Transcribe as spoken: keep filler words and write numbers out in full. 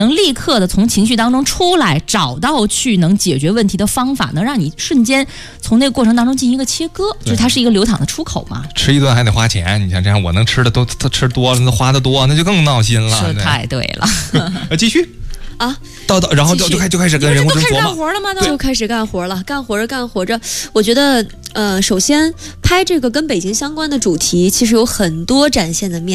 能立刻的从情绪当中出来，找到去能解决问题的方法，能让你瞬间从那个过程当中进行一个切割，就是它是一个流淌的出口嘛。 吃一顿还得花钱，你像这样我能吃的都他吃多了，那花的多，那就更闹心了。 说太对了。 呃，继续。 啊， 到到，然后就就开就开始跟人工智能干活了吗？ 就开始干活了，干活着干活着，我觉得，呃，首先拍这个跟北京相关的主题，其实有很多展现的面。